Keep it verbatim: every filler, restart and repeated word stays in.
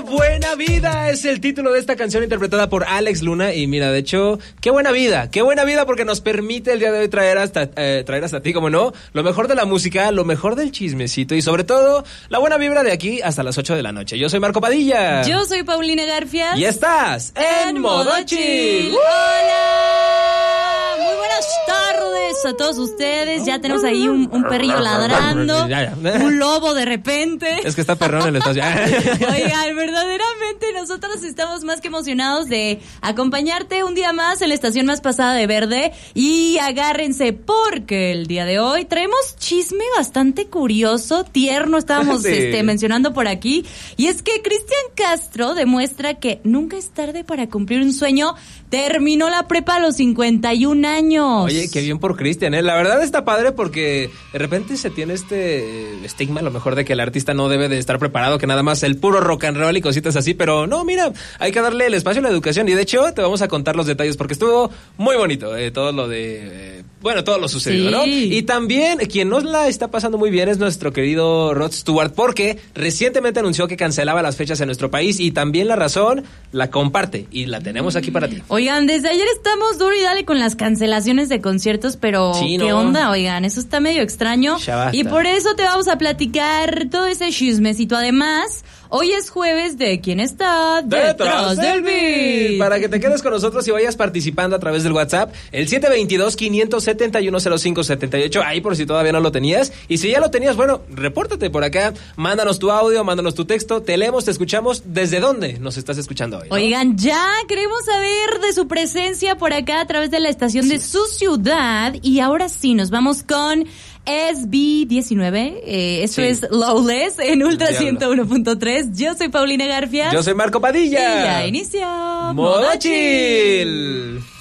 buena vida es el título de esta canción interpretada por Alex Luna. Y mira, de hecho, qué buena vida, qué buena vida porque nos permite el día de hoy traer hasta, eh, traer hasta ti, como no, lo mejor de la música, lo mejor del chismecito y sobre todo, la buena vibra de aquí hasta las ocho de la noche. Yo soy Marco Padilla. Yo soy Paulina Garfias. Y estás en, en Modo Chill. ¡Hola! Muy buenas tardes a todos ustedes. Ya tenemos ahí un, un perrillo ladrando, ya, ya. un lobo de repente. Es que está perrón el espacio. Oigan, verdaderamente nosotros estamos más que emocionados de acompañarte un día más en la estación más pasada de Verde. Y agárrense porque el día de hoy traemos chisme bastante curioso, tierno, estábamos sí. este, mencionando por aquí. Y es que Cristian Castro demuestra que nunca es tarde para cumplir un sueño. Terminó la prepa a los cincuenta y un años. Oye, qué bien por Cristian, ¿eh? La verdad está padre porque de repente se tiene este estigma, a lo mejor, de que el artista no debe de estar preparado, que nada más el puro rock and roll y cositas así, pero no, mira, hay que darle el espacio a la educación y de hecho te vamos a contar los detalles porque estuvo muy bonito, eh, todo lo de... Eh, bueno, todo lo sucedido, sí. ¿no? Y también, quien nos la está pasando muy bien es nuestro querido Rod Stewart, porque recientemente anunció que cancelaba las fechas en nuestro país y también la razón la comparte y la tenemos aquí para ti. Oigan, desde ayer estamos duro y dale con las cancelaciones de conciertos, pero sí, ¿qué no. onda? Oigan, eso está medio extraño. Y por eso te vamos a platicar todo ese chismecito. Además, hoy es jueves de ¿Quién está detrás, detrás del beat? Para que te quedes con nosotros y vayas participando a través del WhatsApp, el siete dos dos, quinientos setenta y uno, cero cinco setenta y ocho, ahí por si todavía no lo tenías. Y si ya lo tenías, bueno, repórtate por acá, mándanos tu audio, mándanos tu texto, te leemos, te escuchamos. ¿Desde dónde nos estás escuchando hoy, ¿no? Oigan, ya queremos saber de su presencia por acá a través de la estación sí. de su ciudad. Y ahora sí, nos vamos con S B diecinueve, eh, esto sí. es Lawless en Ultra ciento uno punto tres. Yo soy Paulina Garfias. Yo soy Marco Padilla. Y ya inició Modo Chill.